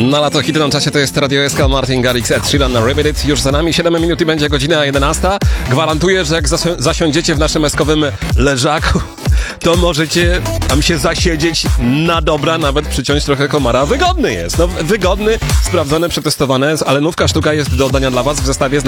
Na lato hity na czasie to jest Radio SK, Martin Garrix, Ed Sheeran na Ribbit It. Już za nami 7 minut i będzie godzina 11. Gwarantuję, że jak zasiądziecie w naszym eskowym leżaku, to możecie tam się zasiedzieć na dobra, nawet przyciąć trochę komara. Wygodny jest, no wygodny, sprawdzony, przetestowany, ale nówka sztuka jest do oddania dla was w zestawie z